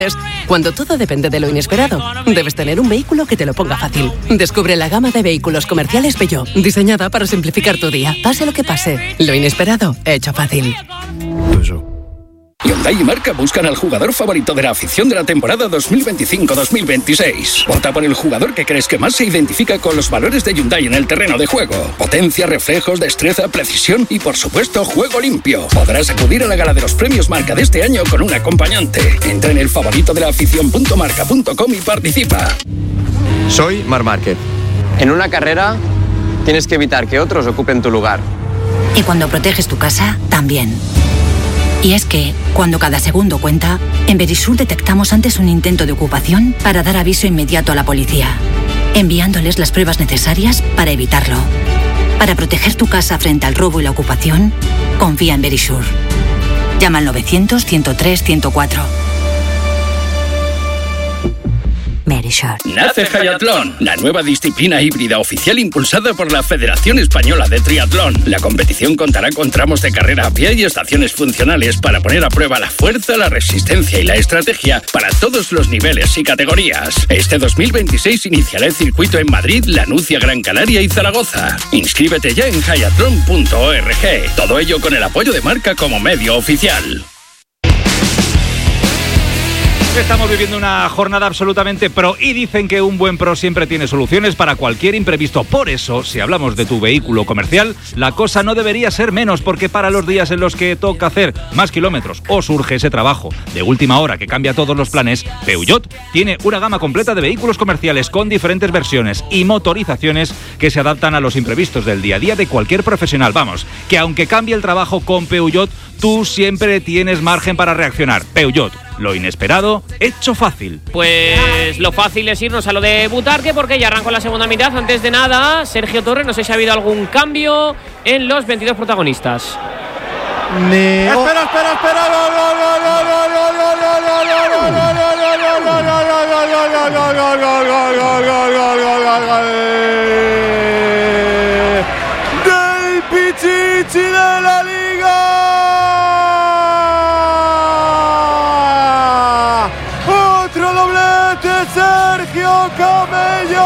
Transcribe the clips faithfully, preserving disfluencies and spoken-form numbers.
Cuando todo depende de lo inesperado, debes tener un vehículo que te lo ponga fácil. Descubre la gama de vehículos comerciales Peugeot, diseñada para simplificar tu día, pase lo que pase. Lo inesperado, hecho fácil. Hyundai y Marca buscan al jugador favorito de la afición de la temporada dos mil veinticinco dos mil veintiséis. Vota por el jugador que crees que más se identifica con los valores de Hyundai en el terreno de juego. Potencia, reflejos, destreza, precisión y, por supuesto, juego limpio. Podrás acudir a la gala de los premios Marca de este año con un acompañante. Entra en el favorito de la afición punto marca punto com y participa. Soy Marc Márquez. En una carrera tienes que evitar que otros ocupen tu lugar. Y cuando proteges tu casa, también. Y es que, cuando cada segundo cuenta, en Verisur detectamos antes un intento de ocupación para dar aviso inmediato a la policía, enviándoles las pruebas necesarias para evitarlo. Para proteger tu casa frente al robo y la ocupación, confía en Verisur. Llama al novecientos, ciento tres, ciento cuatro. Verisur. Nace Hayatlón, la nueva disciplina híbrida oficial impulsada por la Federación Española de Triatlón. La competición contará con tramos de carrera a pie y estaciones funcionales para poner a prueba la fuerza, la resistencia y la estrategia para todos los niveles y categorías. Este dos mil veintiséis iniciará el circuito en Madrid, Lanucia, Gran Canaria y Zaragoza. Inscríbete ya en hayatlón punto org. Todo ello con el apoyo de Marca como medio oficial. Estamos viviendo una jornada absolutamente pro y dicen que un buen pro siempre tiene soluciones para cualquier imprevisto. Por eso, si hablamos de tu vehículo comercial, la cosa no debería ser menos, porque para los días en los que toca hacer más kilómetros o surge ese trabajo de última hora que cambia todos los planes, Peugeot tiene una gama completa de vehículos comerciales con diferentes versiones y motorizaciones que se adaptan a los imprevistos del día a día de cualquier profesional. Vamos, que aunque cambie el trabajo con Peugeot, tú siempre tienes margen para reaccionar. Peugeot, lo inesperado, hecho fácil. Pues lo fácil es irnos a lo de Butarque, porque ya arrancó la segunda mitad. Antes de nada, Sergio Torres, no sé si ha habido algún cambio en los veintidós protagonistas. Neo. Espera, espera, espera. Del Pichichi de la Liga. Sergio Camello.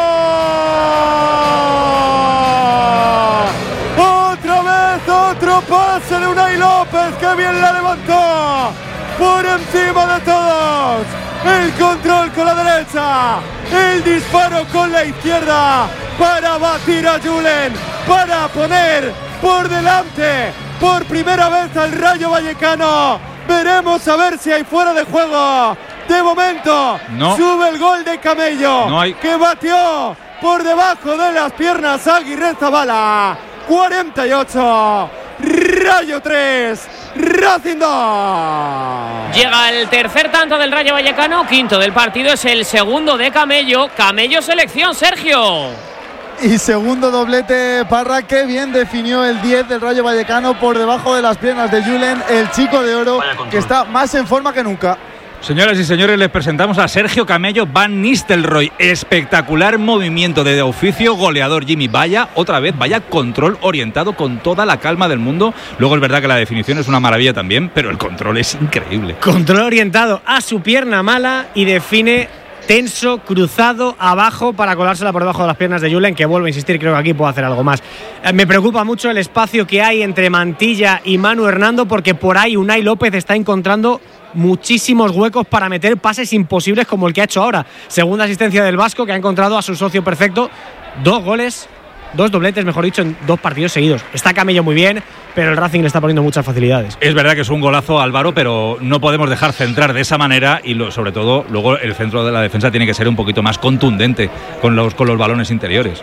Otra vez otro pase de Unai López, que bien la levantó por encima de todos. El control con la derecha, el disparo con la izquierda para batir a Julen, para poner por delante por primera vez al Rayo Vallecano. Veremos a ver si hay fuera de juego. De momento, no. Sube el gol de Camello, no hay. Que batió por debajo de las piernas a Aguirrezabala. cuarenta y ocho, Rayo tres, Racing dos. Llega el tercer tanto del Rayo Vallecano, quinto del partido, es el segundo de Camello. Camello selección, Sergio. Y segundo doblete Parra, que bien definió el diez del Rayo Vallecano por debajo de las piernas de Julen, el chico de oro, que está más en forma que nunca. Señoras y señores, les presentamos a Sergio Camello Van Nistelrooy. Espectacular movimiento de oficio, goleador Jimmy. Vaya, otra vez, vaya control orientado con toda la calma del mundo. Luego es verdad que la definición es una maravilla también, pero el control es increíble. Control orientado a su pierna mala y define tenso, cruzado, abajo para colársela por debajo de las piernas de Julen, que vuelvo a insistir, creo que aquí puedo hacer algo más. Eh, me preocupa mucho el espacio que hay entre Mantilla y Manu Hernando, porque por ahí Unai López está encontrando muchísimos huecos para meter pases imposibles como el que ha hecho ahora. Segunda asistencia del Vasco, que ha encontrado a su socio perfecto. Dos goles, dos dobletes, mejor dicho, en dos partidos seguidos. Está Camello muy bien, pero el Racing le está poniendo muchas facilidades. Es verdad que es un golazo, Álvaro, pero no podemos dejar centrar de esa manera y lo, sobre todo luego el centro de la defensa tiene que ser un poquito más contundente con los, con los balones interiores.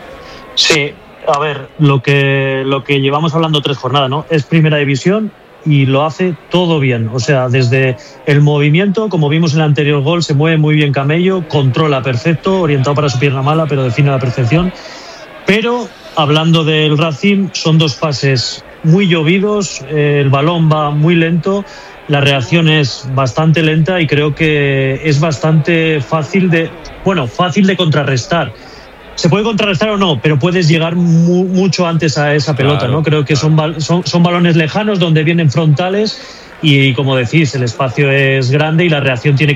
Sí, a ver, lo que, lo que llevamos hablando tres jornadas, ¿no? Es primera división y lo hace todo bien. O sea, desde el movimiento, como vimos en el anterior gol, se mueve muy bien Camello, controla perfecto, orientado para su pierna mala, pero define a la perfección. Pero, hablando del Racing, son dos pases muy llovidos, eh, el balón va muy lento, la reacción es bastante lenta y creo que es bastante fácil de, bueno, fácil de contrarrestar. Se puede contrarrestar o no, pero puedes llegar mu- mucho antes a esa pelota, claro, ¿no? Creo que claro. son, son, son balones lejanos donde vienen frontales y como decís, el espacio es grande y la reacción tiene